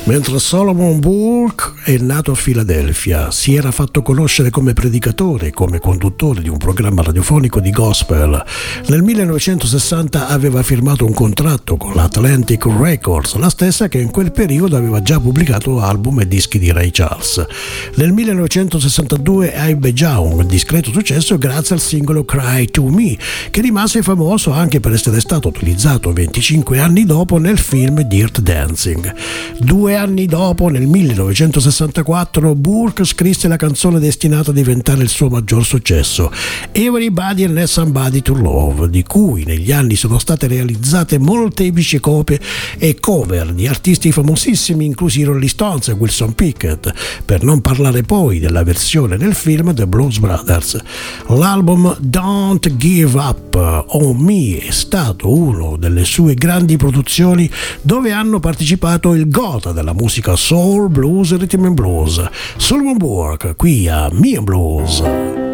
Mentre Solomon Burke è nato a Filadelfia, si era fatto conoscere come predicatore e come conduttore di un programma radiofonico di gospel. Nel 1960 aveva firmato un contratto con l'Atlantic Records, la stessa che in quel periodo aveva già pubblicato album e dischi di Ray Charles. Nel 1962 ebbe già un discreto successo grazie al singolo Cry to Me, che rimase famoso anche per essere stato utilizzato 25 anni dopo nel film Dirt Dancing. 2 anni dopo, nel 1964, Burke scrisse la canzone destinata a diventare il suo maggior successo, Everybody Needs Somebody to Love, di cui negli anni sono state realizzate molteplici copie e cover di artisti famosissimi, inclusi Rolling Stones e Wilson Pickett, per non parlare poi della versione nel film The Blues Brothers. L'album Don't Give Up on Me è stato uno delle sue grandi produzioni, dove hanno partecipato il gota della musica soul, blues e rhythm and blues, Solomon Burke, qui a Me and Blues.